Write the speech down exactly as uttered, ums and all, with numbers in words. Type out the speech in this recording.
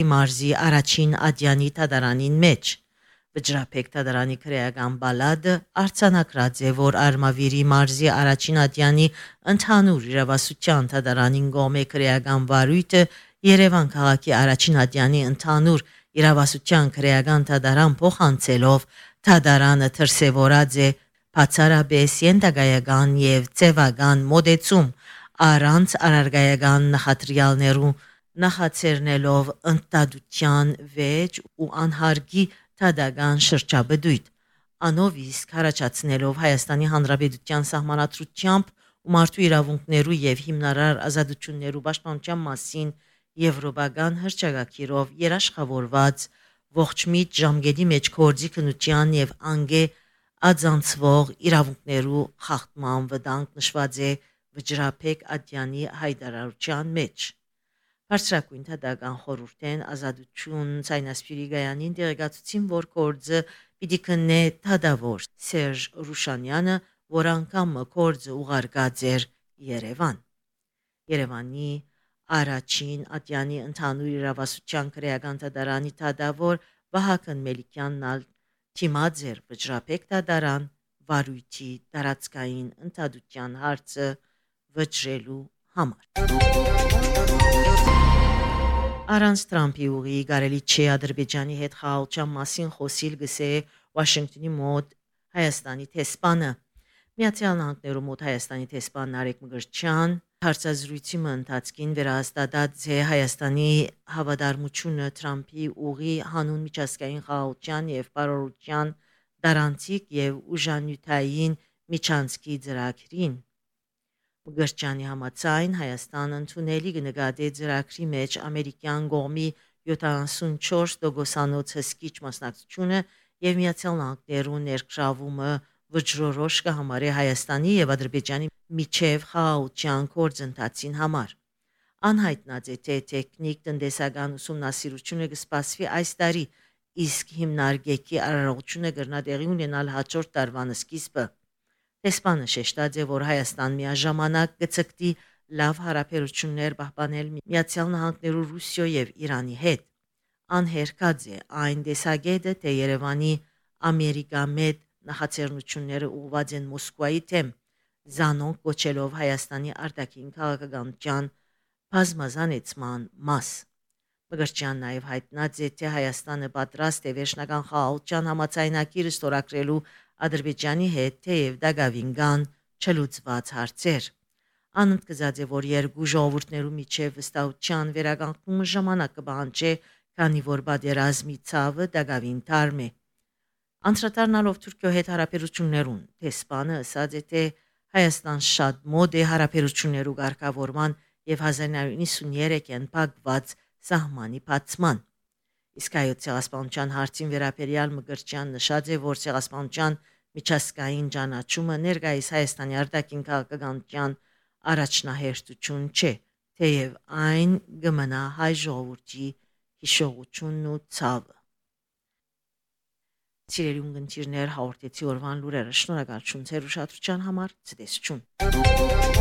մարզի առաջին ադյանի թադարանին մեջ։ Վճռապետ թադարանի քրեական բալադը արձանագրած է, որ Արմավիրի մարզի առաջին ադյանի ընդհանուր իրավասության թադարանին գոմե քրեական վարույթը Երևան քաղաքի առաջին ադյանի ընդհանուր իրավասության քրեական թադարան փոխանցելով թադարանը դրսևորած է բացառապես ենթակայական եւ ձևական մոդեցում առանց առարգայական նախադրյալներու նախաձեռնելով ընդդադության վեճ ու անհարգի թադական շրջաբդույթ անով իսկ հարաճացնելով Հայաստանի Հանրապետության սահմանադրությամբ ու մարդու իրավունքներու եւ հիմնարար ազատություններու պաշտպանության մասին եվրոպական հռչակագիրով երաշխավորված ողջմիտ ժամկետի մեջ գործի քննության եւ անգե adzանցվող իրավունքներու խախտման վտանգ նշված է Վճռապետ ադյանի հայտարարության մեջ։ Բարձրագույն թադական խորհուրդեն ազատություն ցայնասպիրի գայանին դեղեկացուցին, որ գործը պիտի քննե թադավոր Սերժ Ռուշանյանը, որ անգամ գործը ուղարկած էր Երևան։ Երևանի առաջին ադյանի ընդհանուր իրավասության քրեական թադարանի թադավոր Վահագն Մելիքյանն թիմած էր Վճռապետ թադարան վարույթի տարածքային ընդդադության հարցը վճռելու համար։ Առանց Թրամփի ուղի կարելի չէ Ադրբեջանի հետ խաղաղության մասին խոսիլ գսե Վաշինգտոնի մոտ Հայաստանի տեսփանը։ Միացյալ Նահանգներու մոտ Հայաստանի տեսփան Նարեկ Մկրտչյան հարցազրույցի ընթացքին վերահաստատած է Հայաստանի հավատարմությունը Թրամփի ուղի հանուն միջազգային խաղաղության եւ բարօրության դարանցիկ եւ ուժանյութային միջանցքի ծրագրին։ Մկրտչյանի համաձայն Հայաստանը ընդունելի կնկատի ծրագրի մեջ ամերիկյան կողմի յոթանասունչորս տոկոսանոց հսկիչ մասնակցությունը եւ Միացյալ Նահանգներու ներգրավումը վճռորոշ կհամարի Հայաստանի եւ Ադրբեջանի միջև խաղաղության գործընթացին համար։ Անհայտնած է թե տեխնիկ տնտեսական ուսումնասիրությունը կսպասվի այս տարի, իսկ հիմնարկեկի արարողությունը կրնա տեղի ունենալ հաջորդ տարվան սկիզբը։ Տեսփանը շեշտած է, որ Հայաստան միաժամանակ կցկտի լավ հարաբերություններ պահպանել Միացյալ Նահանգներու Ռուսիո եւ Իրանի հետ։ Անհերքած է այն տեսակետը, թե Երևանի ամերիկամետ նախաձեռնությունները ուղղված են Մոսկվայի թեմ, զանոնք կոչելով Հայաստանի արտաքին քաղաքականության բազմազանեցման մաս։ Մկրտչյանն նաև հայտնած է, թե Հայաստանը պատրաստ է վերջնական խաղաղության համաձայնագիր ստորագրելու Ադրբեջանի հետ, թեև դակավին կան չլուծված հարցեր։ Անընդգծած է, որ երկու ժողովուրդներու միջև վստահության վերականգնումը ժամանակ կպահանջի, քանի որ պատերազմի ցավը դակավին թարմ է։ Անդրադառնալով Թուրքիո հետ հարաբերություններուն, տեսփանը ասաց է, թե Հայաստան շատ մոտ է հարաբերություններու ղեկավարման եւ հազար նոյ հարյուր նվաթերեքին փակված սահմանի բացման։ Իսկ հայոց ցեղասպանության հարցին վերաբերյալ Մկրտչյան նշած է, որ ցեղասպանության միջազգային ճանաչումը ներկայիս Հայաստանի արտաքին քաղաքականության առաջնահերթություն չէ, թեև այն կմնա հայ ժողովրդի հիշողությունն ու ցավը։ Սիրելի ունկնդիրներ, հաղորդեցի օրվան լուրերը։ Շնորհակալություն ձեր ուշադրության համար։ Ցտեսություն։